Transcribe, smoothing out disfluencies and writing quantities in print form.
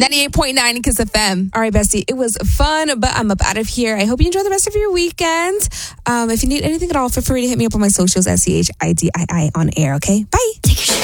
98.9 Kiss FM. All right, bestie. It was fun, but I'm up out of here. I hope you enjoy the rest of your weekend. If you need anything at all, feel free to hit me up on my socials at CHIDII on air, okay? Bye.